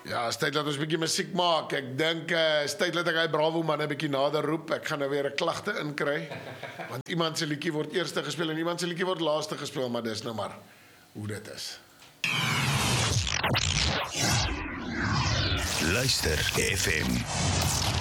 Ja, is tyd dat ons 'n bietjie musiek maak. Ek dink is tyd dat ek hy Bravo man 'n bietjie nader roep. Ek gaan nou weer 'n klagte inkry. Want iemand se liedjie word eerste gespeel en iemand se liedjie word laaste gespeel, maar dis nou maar hoe dit is. Luister FM.